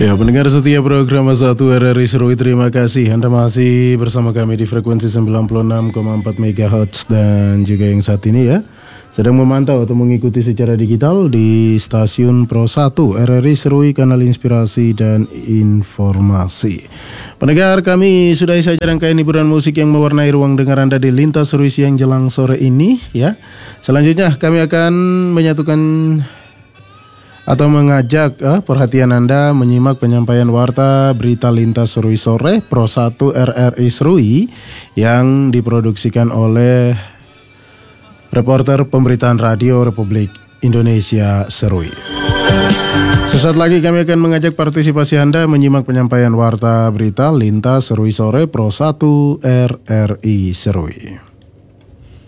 Ya, pendengar setia program 1 RRI Serui, terima kasih Anda masih bersama kami di frekuensi 96,4 MHz dan juga yang saat ini ya sedang memantau atau mengikuti secara digital di stasiun Pro 1 RRI Serui, kanal inspirasi dan informasi. Pendengar, kami sudah saja rangkaian hiburan musik yang mewarnai ruang dengar Anda di Lintas Serui siang jelang sore ini ya. Selanjutnya kami akan menyatukan atau mengajak perhatian Anda menyimak penyampaian warta berita Lintas Serui sore Pro 1 RRI Serui yang diproduksikan oleh reporter pemberitaan Radio Republik Indonesia Serui. Sesaat lagi kami akan mengajak partisipasi Anda menyimak penyampaian warta berita Lintas Serui sore Pro 1 RRI Serui.